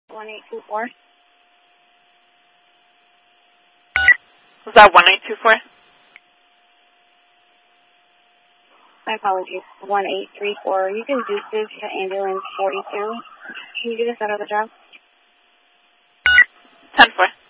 1824. Was that 1824? My apologies. 1834. You can do this to ambulance 42. Can you do this out of the job? 10-4.